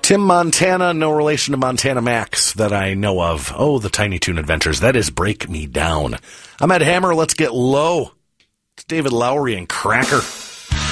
Tim Montana, no relation to Montana Max that I know of. Oh, the Tiny Toon Adventures. That is Break Me Down. I'm Ed Hammer. Let's get low. It's David Lowery and Cracker.